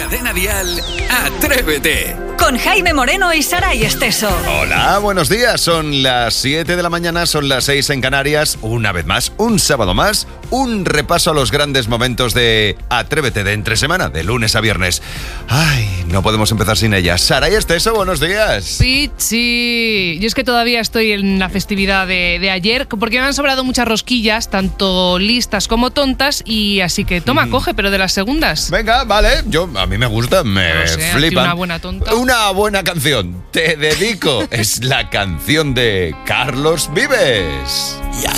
Cadena Dial, Atrévete. Con Jaime Moreno y Saray Esteso. Hola, buenos días. Son las 7 de la mañana, son las 6 en Canarias. Una vez más, un sábado más, un repaso a los grandes momentos de Atrévete de entre semana, de lunes a viernes. Ay, no podemos empezar sin ella. Saray Esteso, buenos días. Pichi. Yo es que todavía estoy en la festividad de ayer, porque me han sobrado muchas rosquillas, tanto listas como tontas, y así que toma, coge, pero de las segundas. Venga, vale. A mí me gusta, me No sé, flipan. una buena tonta. Una buena canción. Te dedico. Es la canción de Carlos Vives. Ya